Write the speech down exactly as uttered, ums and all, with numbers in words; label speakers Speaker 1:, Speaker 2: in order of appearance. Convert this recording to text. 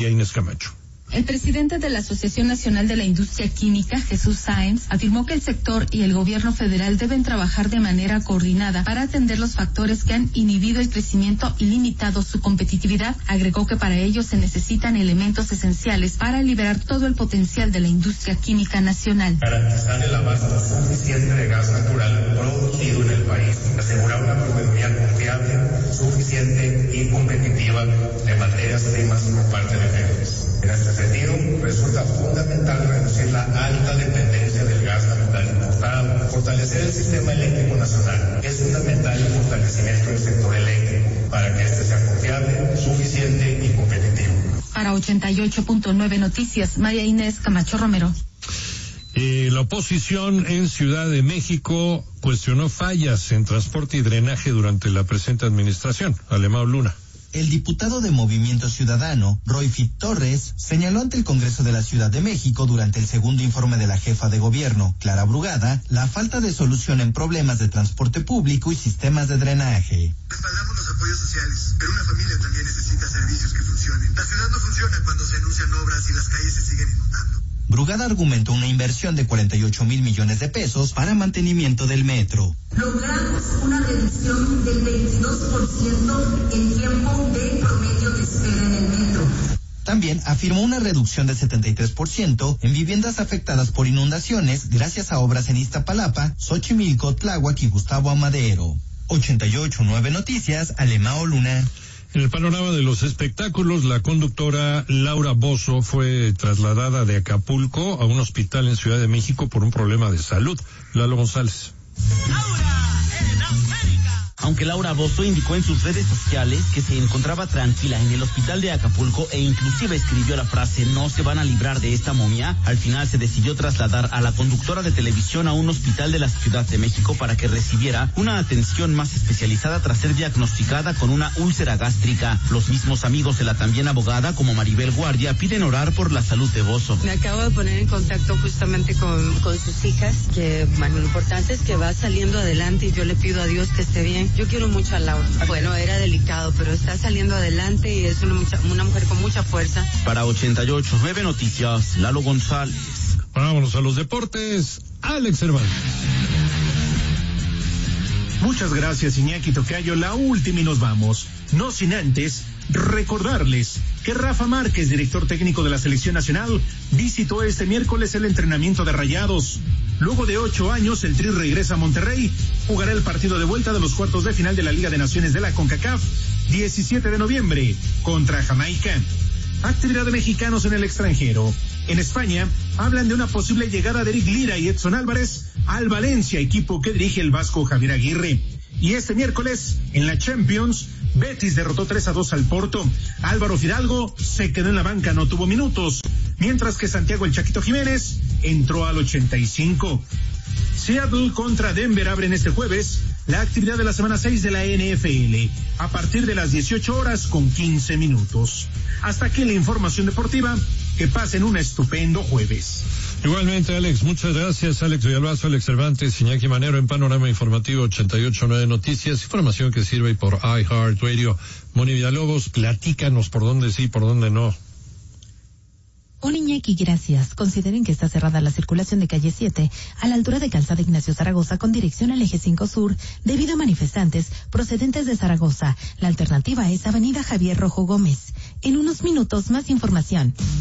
Speaker 1: María Inés Camacho.
Speaker 2: El presidente de la Asociación Nacional de la Industria Química, Jesús Sáenz, afirmó que el sector y el gobierno federal deben trabajar de manera coordinada para atender los factores que han inhibido el crecimiento y limitado su competitividad. Agregó que para ello se necesitan elementos esenciales para liberar todo el potencial de la industria química nacional.
Speaker 3: Garantizar el abasto suficiente de gas natural producido en el país, asegurar una proveeduría confiable, suficiente y competitiva de materias primas por parte de Pemex. En este sentido, resulta fundamental reducir la alta dependencia del gas natural importado, fortalecer el sistema eléctrico nacional. Es fundamental el fortalecimiento del sector eléctrico para que este sea confiable, suficiente y competitivo.
Speaker 2: Para ochenta y ocho punto nueve Noticias, María Inés Camacho Romero.
Speaker 1: Eh, la oposición en Ciudad de México cuestionó fallas en transporte y drenaje durante la presente administración. Alemão Luna.
Speaker 4: El diputado de Movimiento Ciudadano, Royfit Torres, señaló ante el Congreso de la Ciudad de México durante el segundo informe de la jefa de gobierno, Clara Brugada, la falta de solución en problemas de transporte público y sistemas de drenaje.
Speaker 5: Respaldamos los apoyos sociales, pero una familia también necesita servicios que funcionen. La ciudad no funciona cuando se anuncian obras y las calles se siguen inundando.
Speaker 4: Brugada argumentó una inversión de cuarenta y ocho mil millones de pesos para mantenimiento del metro.
Speaker 6: Logramos una reducción del veintidós por ciento en tiempo de promedio de espera en el metro.
Speaker 4: También afirmó una reducción de setenta y tres por ciento en viviendas afectadas por inundaciones gracias a obras en Iztapalapa, Xochimilco, Tláhuac y Gustavo Amadero. ochenta y ocho punto nueve Noticias, Alemão Luna.
Speaker 1: En el panorama de los espectáculos, la conductora Laura Bozzo fue trasladada de Acapulco a un hospital en Ciudad de México por un problema de salud. Lalo González.
Speaker 7: Laura en América. Aunque Laura Bozzo indicó en sus redes sociales que se encontraba tranquila en el hospital de Acapulco e inclusive escribió la frase "no se van a librar de esta momia", al final se decidió trasladar a la conductora de televisión a un hospital de la Ciudad de México para que recibiera una atención más especializada tras ser diagnosticada con una úlcera gástrica. Los mismos amigos de la también abogada, como Maribel Guardia, piden orar por la salud de Bozzo.
Speaker 8: Me acabo de poner en contacto justamente con, con sus hijas, que bueno, lo importante es que va saliendo adelante y yo le pido a Dios que esté bien. Yo quiero mucho a Laura. Bueno, era delicado, pero está saliendo adelante y es una, mucha, una mujer con mucha fuerza.
Speaker 7: Para ochenta y ocho punto nueve Noticias, Lalo González.
Speaker 1: Vámonos a los deportes. Alex Cervantes.
Speaker 9: Muchas gracias, Iñaki Tocayo. La última y nos vamos. No sin antes recordarles que Rafa Márquez, director técnico de la Selección Nacional, visitó este miércoles el entrenamiento de Rayados. Luego de ocho años, el Tri regresa a Monterrey, jugará el partido de vuelta de los cuartos de final de la Liga de Naciones de la CONCACAF, diecisiete de noviembre, contra Jamaica. Actividad de mexicanos en el extranjero. En España, hablan de una posible llegada de Eric Lira y Edson Álvarez al Valencia, equipo que dirige el vasco Javier Aguirre. Y este miércoles, en la Champions, Betis derrotó tres a dos al Porto. Álvaro Fidalgo se quedó en la banca, no tuvo minutos, mientras que Santiago El Chaquito Jiménez entró al ochenta y cinco. Seattle contra Denver abren este jueves la actividad de la semana seis de la N F L, a partir de las dieciocho horas con quince minutos. Hasta aquí la información deportiva. Que pasen un estupendo jueves.
Speaker 1: Igualmente, Alex, muchas gracias. Alex Villalbazo, Alex Cervantes, Iñaki Manero en Panorama Informativo ochenta y ocho punto nueve Noticias, información que sirve por iHeartRadio. Moni Villalobos, platícanos por dónde sí, por dónde no.
Speaker 10: Un Iñaki, gracias. Consideren que está cerrada la circulación de calle siete a la altura de Calzada Ignacio Zaragoza con dirección al eje cinco sur debido a manifestantes procedentes de Zaragoza. La alternativa es Avenida Javier Rojo Gómez. En unos minutos más información.